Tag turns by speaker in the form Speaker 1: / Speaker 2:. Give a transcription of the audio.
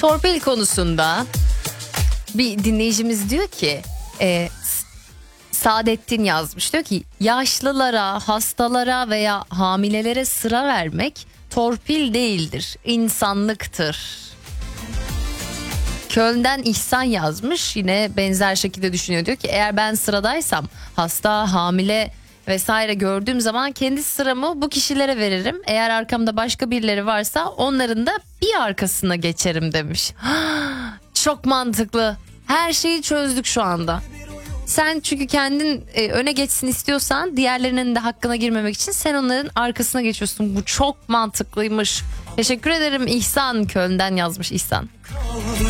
Speaker 1: Torpil konusunda bir dinleyicimiz diyor ki Saadettin yazmış, diyor ki yaşlılara, hastalara veya hamilelere sıra vermek torpil değildir, insanlıktır. Köln'den İhsan yazmış, yine benzer şekilde düşünüyor, diyor ki eğer ben sıradaysam hasta, hamile vesaire gördüğüm zaman kendi sıramı bu kişilere veririm. Eğer arkamda başka birileri varsa onların da bir arkasına geçerim demiş. Çok mantıklı. Her şeyi çözdük şu anda. Sen çünkü kendin öne geçsin istiyorsan diğerlerinin de hakkına girmemek için sen onların arkasına geçiyorsun. Bu çok mantıklıymış. Teşekkür ederim İhsan, Köln'den yazmış İhsan.